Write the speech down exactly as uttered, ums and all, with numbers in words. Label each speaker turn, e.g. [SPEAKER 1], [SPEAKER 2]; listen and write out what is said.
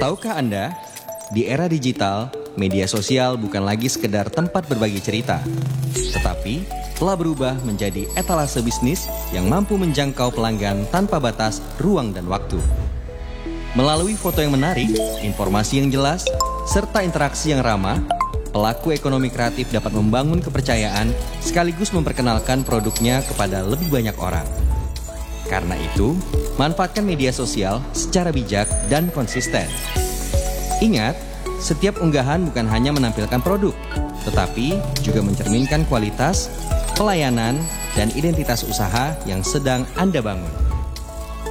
[SPEAKER 1] Tahukah Anda, di era digital, media sosial bukan lagi sekedar tempat berbagi cerita, tetapi telah berubah menjadi etalase bisnis yang mampu menjangkau pelanggan tanpa batas ruang dan waktu. Melalui foto yang menarik, informasi yang jelas, serta interaksi yang ramah, pelaku ekonomi kreatif dapat membangun kepercayaan sekaligus memperkenalkan produknya kepada lebih banyak orang. Karena itu, manfaatkan media sosial secara bijak dan konsisten. Ingat, setiap unggahan bukan hanya menampilkan produk, tetapi juga mencerminkan kualitas, pelayanan, dan identitas usaha yang sedang Anda bangun.